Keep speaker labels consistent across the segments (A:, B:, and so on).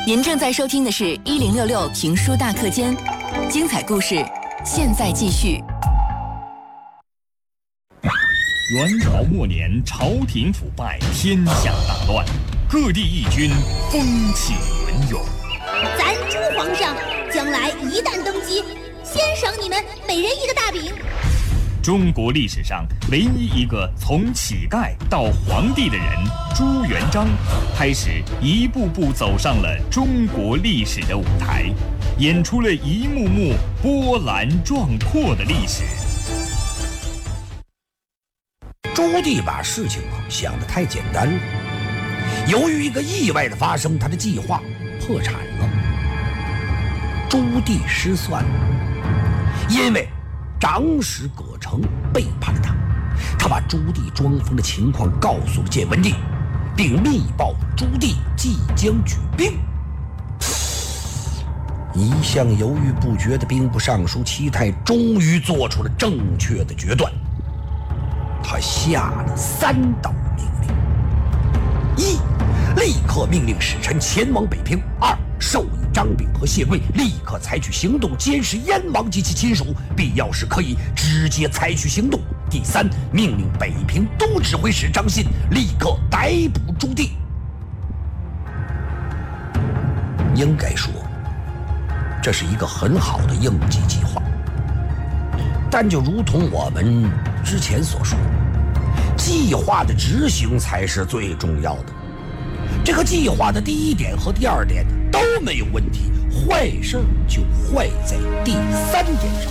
A: 您正在收听的是1066评书大课间，精彩故事现在继续。
B: 元朝末年，朝廷腐败，天下大乱，各地义军风起云涌。
C: 咱朱皇上将来一旦登基，先赏你们每人一个大饼。
B: 中国历史上唯一一个从乞丐到皇帝的人朱元璋，开始一步步走上了中国历史的舞台，演出了一幕幕波澜壮阔的历史。
D: 朱棣把事情想得太简单了，由于一个意外的发生，他的计划破产了。朱棣失算了，因为长史葛城背叛了他，他把朱棣装疯的情况告诉了建文帝，并密报朱棣即将举兵。一向犹豫不决的兵部尚书戚泰终于做出了正确的决断，他下了3道命令：一，立刻命令使臣前往北平；二，授意张炳和谢贵立刻采取行动监视燕王及其亲属，必要时可以直接采取行动；第三，命令北平都指挥使张信立刻逮捕朱棣。应该说，这是一个很好的应急计划，但就如同我们之前所说，计划的执行才是最重要的。这个计划的第1点和第2点都没有问题，坏事就坏在第3点上。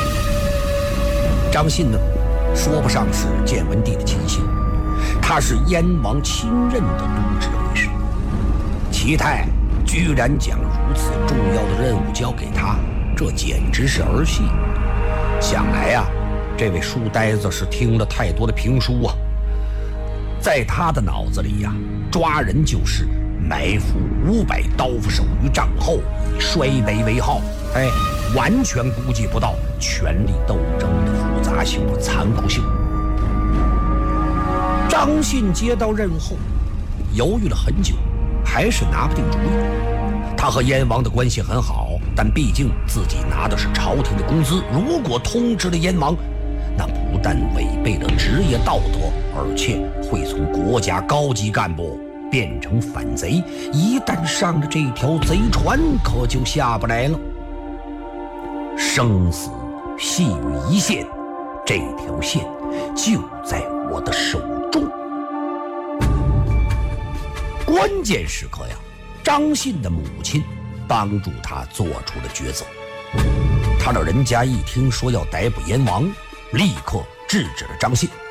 D: 张信呢，说不上是建文帝的亲信，他是燕王亲任的都指挥使。戚泰居然将如此重要的任务交给他，这简直是儿戏。想来呀，这位书呆子是听了太多的评书啊，在他的脑子里呀，抓人就是埋伏500刀斧手于帐后，以衰微为号，完全估计不到权力斗争的复杂性和残酷性。张信接到任后，犹豫了很久，还是拿不定主意。他和燕王的关系很好，但毕竟自己拿的是朝廷的工资，如果通知了燕王，那不但违背了职业道德，而且会从国家高级干部变成反贼，一旦上了这条贼船，可就下不来了。生死系于一线，这条线就在我的手中。关键时刻呀，张信的母亲帮助他做出了抉择。他老人家一听说要逮捕燕王，立刻制止了张信。